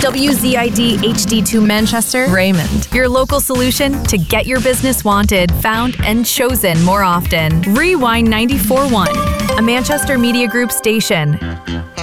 WZID HD2 Manchester, Raymond. Your local solution to get your business wanted, found, and chosen more often. Rewind 94.1, a Manchester Media Group station.